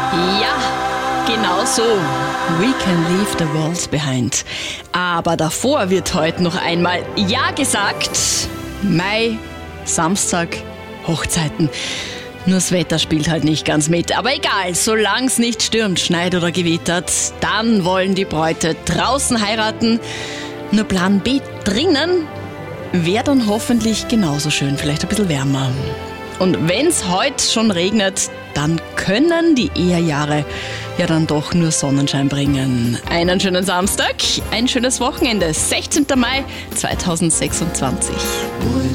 Ja, genau so. We can leave the walls behind. Aber davor wird heute noch einmal Ja gesagt. Mai, Samstag, Hochzeiten. Nur das Wetter spielt halt nicht ganz mit. Aber egal, solange es nicht stürmt, schneit oder gewittert, dann wollen die Bräute draußen heiraten. Nur Plan B drinnen wäre dann hoffentlich genauso schön, vielleicht ein bisschen wärmer. Und wenn es heute schon regnet, dann können die Ehejahre ja dann doch nur Sonnenschein bringen. Einen schönen Samstag, ein schönes Wochenende, 16. Mai 2026.